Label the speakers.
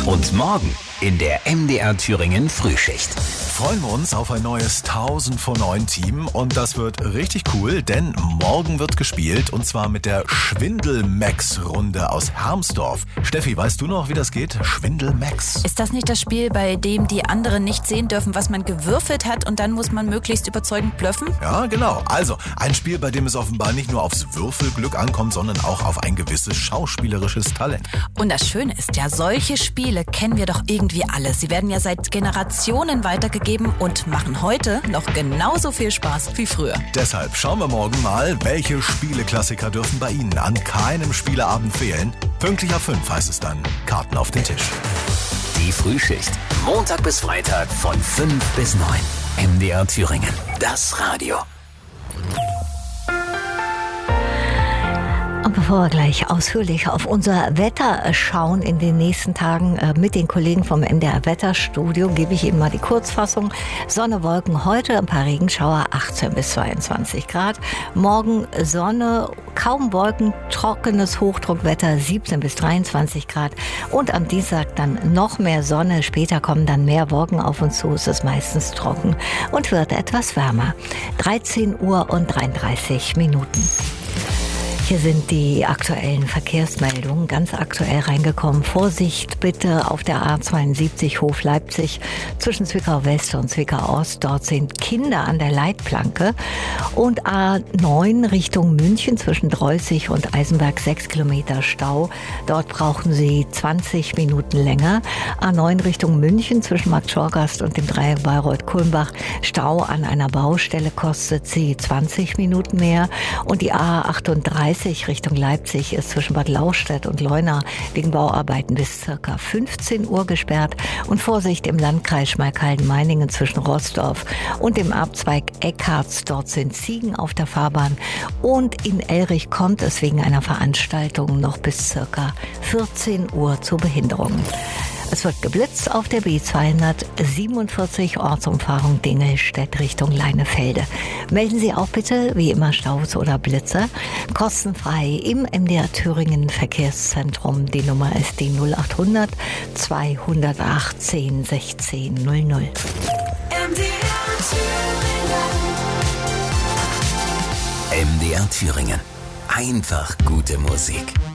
Speaker 1: Und morgen in der MDR Thüringen Frühschicht.
Speaker 2: Freuen wir uns auf ein neues 1000 vor 9 Team und das wird richtig cool, denn morgen wird gespielt und zwar mit der Schwindel-Max-Runde aus Hermsdorf. Steffi, weißt du noch, wie das geht? Schwindel-Max.
Speaker 3: Ist das nicht das Spiel, bei dem die anderen nicht sehen dürfen, was man gewürfelt hat und dann muss man möglichst überzeugend blöffen?
Speaker 2: Ja, genau. Also ein Spiel, bei dem es offenbar nicht nur aufs Würfelglück ankommt, sondern auch auf ein gewisses schauspielerisches Talent.
Speaker 3: Und das Schöne ist ja, solche Spiele kennen wir doch irgendwie alle. Sie werden ja seit Generationen weitergegeben und machen heute noch genauso viel Spaß wie früher.
Speaker 2: Deshalb schauen wir morgen mal, welche Spieleklassiker dürfen bei Ihnen an keinem Spieleabend fehlen. Pünktlich ab 5 heißt es dann Karten auf den Tisch.
Speaker 1: Die Frühschicht. Montag bis Freitag von 5 bis 9. MDR Thüringen. Das Radio.
Speaker 4: Und bevor wir gleich ausführlich auf unser Wetter schauen in den nächsten Tagen mit den Kollegen vom MDR Wetterstudio, gebe ich Ihnen mal die Kurzfassung. Sonne, Wolken, heute ein paar Regenschauer, 18 bis 22 Grad. Morgen Sonne, kaum Wolken, trockenes Hochdruckwetter, 17 bis 23 Grad. Und am Dienstag dann noch mehr Sonne, später kommen dann mehr Wolken auf uns zu, es ist meistens trocken und wird etwas wärmer. 13 Uhr und 33 Minuten. Hier sind die aktuellen Verkehrsmeldungen, ganz aktuell reingekommen. Vorsicht bitte auf der A72 Hof Leipzig zwischen Zwickau West und Zwickau Ost. Dort sind Kinder an der Leitplanke. Und A9 Richtung München zwischen Dreußig und Eisenberg 6 Kilometer Stau. Dort brauchen Sie 20 Minuten länger. A9 Richtung München zwischen Markt Schorgast und dem Dreieck Bayreuth-Kulmbach. Stau an einer Baustelle kostet Sie 20 Minuten mehr. Und die A38 Richtung Leipzig ist zwischen Bad Lauchstädt und Leuna wegen Bauarbeiten bis ca. 15 Uhr gesperrt. Und Vorsicht im Landkreis Schmalkalden-Meiningen zwischen Roßdorf und dem Abzweig Eckharts. Dort sind Ziegen auf der Fahrbahn. Und in Elrich kommt es wegen einer Veranstaltung noch bis ca. 14 Uhr zu Behinderungen. Es wird geblitzt auf der B247 Ortsumfahrung Dingelstedt Richtung Leinefelde. Melden Sie auch bitte, wie immer, Staus oder Blitze, kostenfrei im MDR Thüringen Verkehrszentrum. Die Nummer ist die 0800 218 16 00.
Speaker 1: MDR Thüringen. Einfach gute Musik.